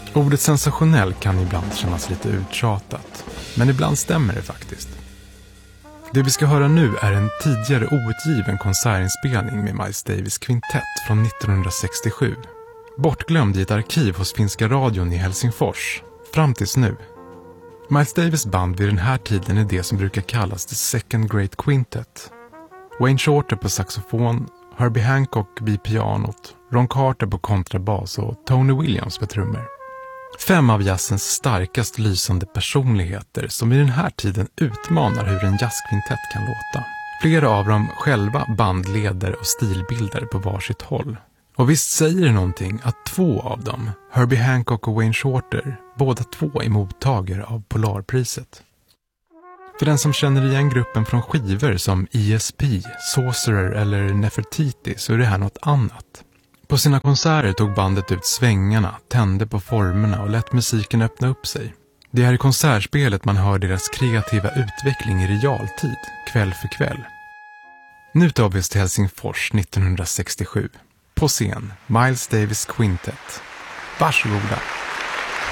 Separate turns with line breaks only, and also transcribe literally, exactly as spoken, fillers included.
Ordet sensationell kan ibland kännas lite uttjatat, men ibland stämmer det faktiskt. Det vi ska höra nu är en tidigare outgiven konsertinspelning med Miles Davis kvintett från nittonhundrasextiosju. Bortglömd i ett arkiv hos Finska radion i Helsingfors, fram tills nu. Miles Davis band vid den här tiden är det som brukar kallas The Second Great Quintet. Wayne Shorter på saxofon, Herbie Hancock vid pianot, Ron Carter på kontrabas och Tony Williams på trummor. Fem av jazzens starkast lysande personligheter som i den här tiden utmanar hur en jazzkvintett kan låta. Flera av dem själva bandledare och stilbildare på varsitt håll. Och visst säger det någonting att två av dem, Herbie Hancock och Wayne Shorter, båda två är mottagare av Polarpriset. För den som känner igen gruppen från skivor som E S P, Sorcerer eller Nefertiti så är det här något annat. På sina konserter tog bandet ut svängarna, tände på formerna och lät musiken öppna upp sig. Det är i konsertspelet man hör deras kreativa utveckling i realtid, kväll för kväll. Nu tar vi oss till Helsingfors nittonhundrasextiosju. På scen, Miles Davis Quintet. Varsågoda!